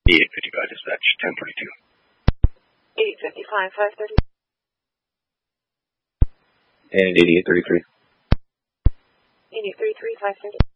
8855 dispatch, 1032. 855, 530. And 8833. 8833, 530.